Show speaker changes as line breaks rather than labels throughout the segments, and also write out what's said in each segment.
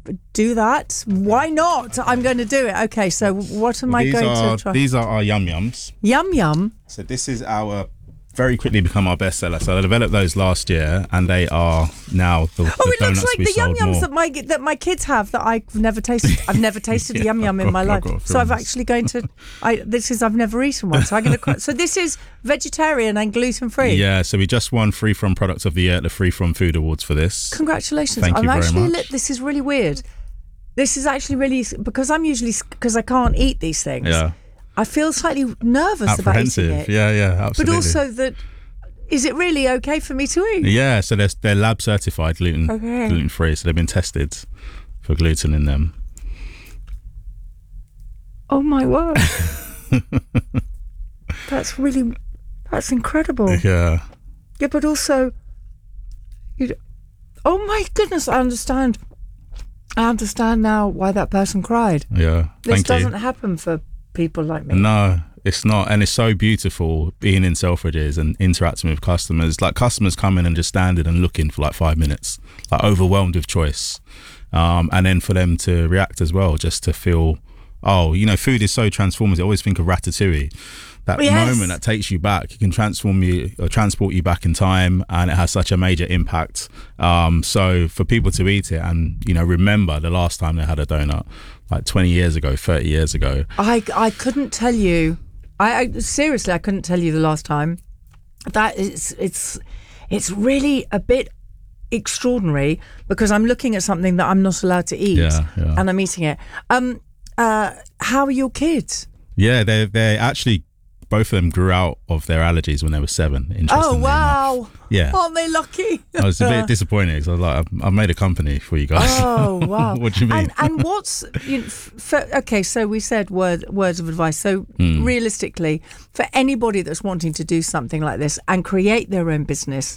do that. Why not? I'm going to do it. Okay, so what am I going to try?
These are our Yum Yums.
Yum Yum.
So this is our very quickly become our bestseller. So I developed those last year, and they are now the
it
donuts
looks like
we
the Yum
sold
Yums
more.
that my kids have that I've never tasted. I've never tasted a Yum Yum in my life. So I've actually going to. I've never eaten one. So I'm going to. So this is vegetarian and gluten free.
Yeah. So we just won Free From Product of the Year at the Free From Food Awards for this.
Congratulations!
Thank you very much.
This is really weird. This is actually really because I can't eat these things.
Yeah.
I feel slightly nervous about eating it.
Yeah, absolutely.
But also that, is it really okay for me to eat?
Yeah, so they're lab certified gluten free, so they've been tested for gluten in them.
Oh my word. That's incredible.
Yeah.
Yeah, but also, oh my goodness, I understand now why that person cried.
Yeah,
this doesn't happen for people like me.
No, it's not, and it's so beautiful being in Selfridges and interacting with customers. Like customers come in and just standing and looking for like 5 minutes, like overwhelmed with choice, and then for them to react as well, just to feel, food is so transformative. I always think of Ratatouille. That moment that takes you back, it can transport you back in time, and it has such a major impact. So for people to eat it and remember the last time they had a donut, like 20 years ago, 30 years ago.
I couldn't tell you. I seriously, I couldn't tell you the last time. That it's really a bit extraordinary because I'm looking at something that I'm not allowed to eat, and I'm eating it. How are your kids?
Yeah, they actually. Both of them grew out of their allergies when they were 7.
Oh, wow.
Enough. Yeah.
Aren't they lucky?
I was a bit disappointed because I was like, I've made a company for you guys.
Oh, wow.
What do you mean?
And what's... okay, so we said words of advice. So realistically, for anybody that's wanting to do something like this and create their own business,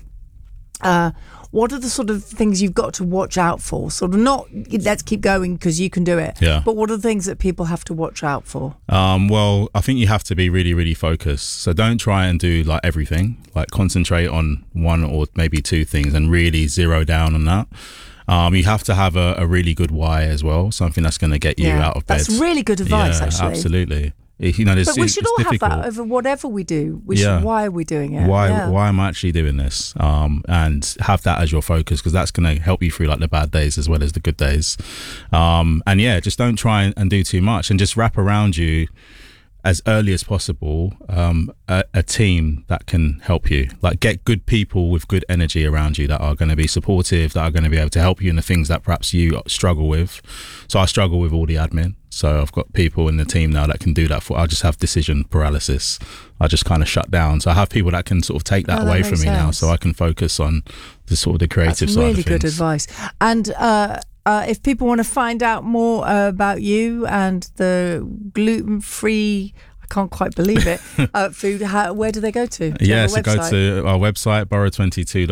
what are the sort of things you've got to watch out for? Sort of not, let's keep going because you can do it.
Yeah.
But what are the things that people have to watch out for?
Well, I think you have to be really, really focused. So don't try and do like everything. Like concentrate on one or maybe 2 things and really zero down on that. You have to have a really good why as well. Something that's going to get you out of bed.
That's really good advice, actually.
Absolutely.
But we should all have that over whatever we do. Why are we doing it?
Why am I actually doing this? And have that as your focus, because that's going to help you through like the bad days as well as the good days. Just don't try and do too much, and just wrap around you as early as possible a team that can help you. Like get good people with good energy around you that are going to be supportive, that are going to be able to help you in the things that perhaps you struggle with. So I struggle with all the admin. So I've got people in the team now that can do that I just have decision paralysis. I just kind of shut down. So I have people that can sort of take that away from me now, so I can focus on the sort of the creative side of things.
Really good advice. And if people want to find out more about you and the gluten-free, I can't quite believe it, food, where do they go to?
So go to our website, borough22.com.